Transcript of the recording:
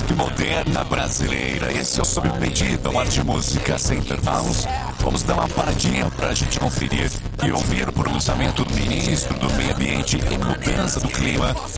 rock moderna brasileira. Esse é o Sob Medida, um ar de música sem intervalos. Vamos dar uma paradinha pra gente conferir e ouvir o pronunciamento do ministro do Meio Ambiente e Mudança do Clima,